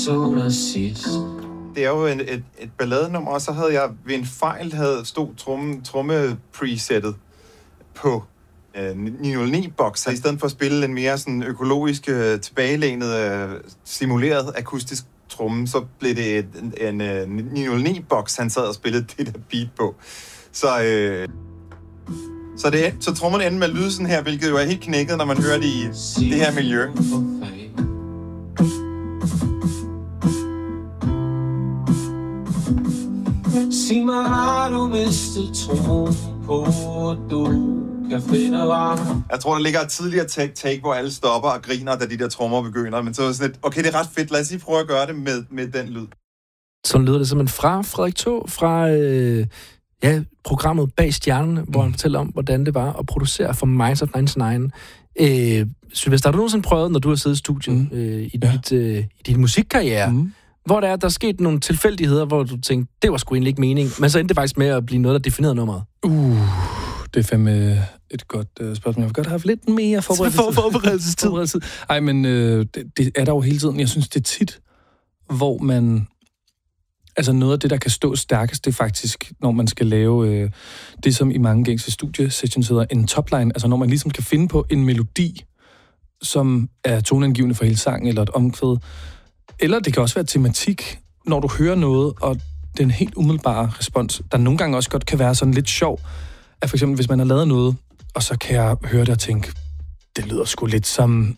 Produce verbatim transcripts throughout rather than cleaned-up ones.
Det er jo en, et, et balladenummer, og så havde jeg ved en fejl havde stod tromme, tromme presettet på øh, ni nul ni-boks, så i stedet for at spille en mere sådan økologisk, øh, tilbagelænet, øh, simuleret akustisk tromme, så blev det et, en, en ni nul ni-boks, han sad og spillede det der beat på. Så, øh, så, det, så trommerne ender med at lyde sådan her, hvilket jo er helt knækket, når man hører det i det her miljø. Sig mig, har du mistet troen på, du kan finde varme? Jeg tror, der ligger et tidligere take, take, hvor alle stopper og griner, da de der trommer begynder. Men så er det sådan lidt, okay, det er ret fedt. Lad os lige prøve at gøre det med, med den lyd. Sådan lyder det simpelthen fra Frederik Taag, fra øh, ja, programmet Bag Stjernen, mm. hvor han fortæller om, hvordan det var at producere for Minds of ninety-nine. Øh, Sylvester, har du nogensinde prøvet, når du har siddet i studiet mm. øh, i, ja. dit, øh, i din musikkarriere, mm. hvor der er, der er sket nogle tilfældigheder, hvor du tænkte, det var sgu egentlig ikke mening, men så endte det faktisk med at blive noget, der definerede nummeret? Uh, det er fandme et godt uh, spørgsmål. Jeg vil godt have lidt mere forberedelsestid. For forberedelsestid. forberedelsestid. Ej, men øh, det, det er der jo hele tiden. Jeg synes, det er tit, hvor man... Altså noget af det, der kan stå stærkest, det er faktisk, når man skal lave øh, det, som i mange gængse studiesessions hedder en topline. Altså når man ligesom kan finde på en melodi, som er toneangivende for hele sangen, eller et omkvæd. Eller det kan også være tematik, når du hører noget, og den helt umiddelbare respons, der nogle gange også godt kan være sådan lidt sjov, at for eksempel, hvis man har lavet noget, og så kan jeg høre det og tænke, det lyder sgu lidt som...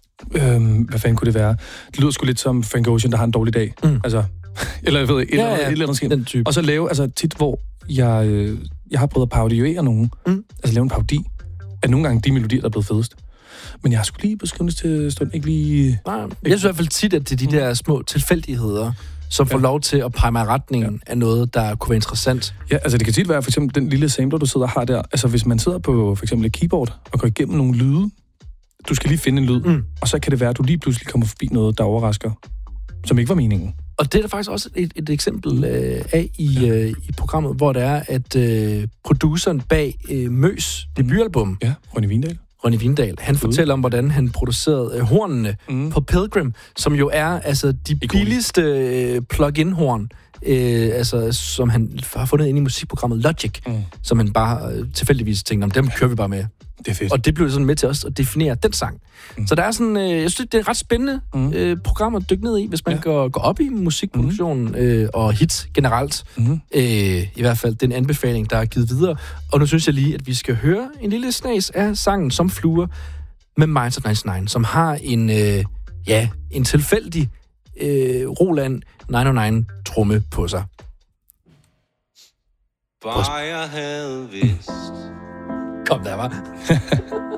Øhm, hvad fanden kunne det være? Det lyder sgu lidt som Frank Ocean, der har en dårlig dag. Mm. Altså... Eller jeg ved ikke, et, ja, ja. et eller andet skin. Og så lave, altså tit, hvor jeg, øh, jeg har prøvet at parodiere nogen, mm. altså lave en parodi, at nogle gange de melodier, der er blevet fedest. Men jeg har sgu lige på til stund ikke lige... Nej, jeg synes i hvert fald tit, at det er de mm. der små tilfældigheder, som får ja. lov til at pege mig i retningen ja. af noget, der kunne være interessant. Ja, altså det kan tit være, for eksempel den lille sampler, du sidder og har der. Altså hvis man sidder på for eksempel et keyboard og går igennem nogle lyde, du skal lige finde en lyd, mm. og så kan det være, at du lige pludselig kommer forbi noget, der overrasker, som ikke var meningen. Og det er der faktisk også et, et eksempel øh, af i, ja. øh, i programmet, hvor det er, at øh, produceren bag øh, Møs debutalbum, ja, Ronny Vindal, Ronny Vindal, han uh. fortæller om, hvordan han producerede øh, hornene mm. på Pilgrim, som jo er altså de billigste øh, plug-in-horn, øh, altså, som han har fundet inde i musikprogrammet Logic, mm. som han bare øh, tilfældigvis tænkte, om dem kører vi bare med. Det er fedt. Og det blev sådan med til os at definere den sang. Mm. Så der er sådan, øh, jeg synes, det er et ret spændende mm. øh, program at dykke ned i, hvis man ja. går, går op i musikproduktionen mm. øh, og hits generelt. Mm. Øh, I hvert fald den anbefaling, der er givet videre. Og nu synes jeg lige, at vi skal høre en lille snas af sangen Som fluer med Minds of ninety-nine, som har en, øh, ja, en tilfældig øh, Roland nioghalvfems-tromme på sig. Bare jeg havde vidst. Kom der, var.